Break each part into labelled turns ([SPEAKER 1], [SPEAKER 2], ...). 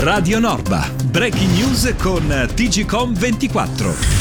[SPEAKER 1] Radio Norba. Breaking news con TGcom 24.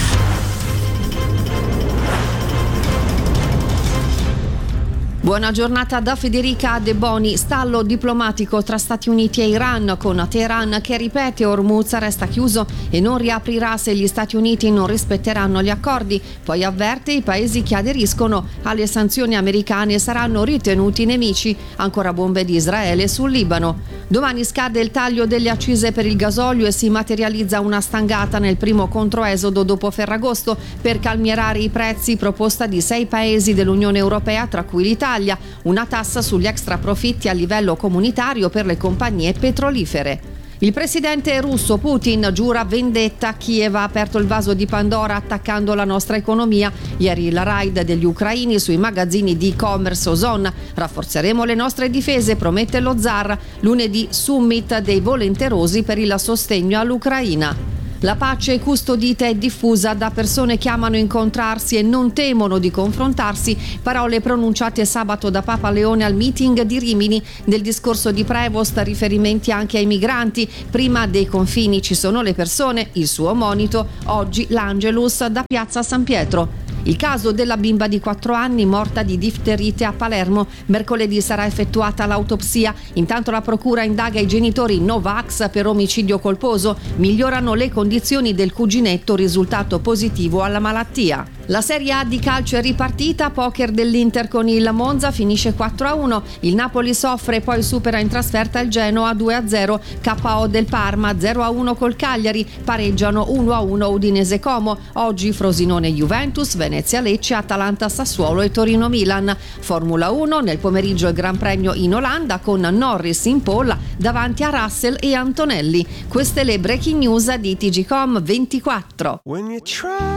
[SPEAKER 2] Buona giornata da Federica De Boni. Stallo diplomatico tra Stati Uniti e Iran, con Teheran che ripete Hormuz resta chiuso e non riaprirà se gli Stati Uniti non rispetteranno gli accordi. Poi avverte i paesi che aderiscono alle sanzioni americane saranno ritenuti nemici. Ancora bombe di Israele sul Libano. Domani scade il taglio delle accise per il gasolio e si materializza una stangata nel primo controesodo dopo Ferragosto per calmierare i prezzi, proposta di 6 paesi dell'Unione Europea, tra cui l'Italia. Una tassa sugli extraprofitti a livello comunitario per le compagnie petrolifere. Il presidente russo Putin giura vendetta. Kiev ha aperto il vaso di Pandora attaccando la nostra economia. Ieri la raid degli ucraini sui magazzini di e-commerce Ozon. Rafforzeremo le nostre difese, promette lo zar. Lunedì summit dei volenterosi per il sostegno all'Ucraina. La pace è custodita e diffusa da persone che amano incontrarsi e non temono di confrontarsi, parole pronunciate sabato da Papa Leone al meeting di Rimini. Nel discorso di Prevost riferimenti anche ai migranti. Prima dei confini ci sono le persone, il suo monito. Oggi l'Angelus da Piazza San Pietro. Il caso della bimba di 4 anni morta di difterite a Palermo. Mercoledì sarà effettuata l'autopsia. Intanto la procura indaga i genitori Novax per omicidio colposo. Migliorano le condizioni del cuginetto risultato positivo alla malattia. La Serie A di calcio è ripartita. Poker dell'Inter con il Monza finisce 4-1. Il Napoli soffre, poi supera in trasferta il Genoa 2-0. KO del Parma 0-1 col Cagliari. Pareggiano 1-1 Udinese Como. Oggi Frosinone Juventus, Venezia Lecce, Atalanta Sassuolo e Torino Milan. Formula 1 nel pomeriggio il Gran Premio in Olanda con Norris in pole davanti a Russell e Antonelli. Queste le breaking news di TGcom 24.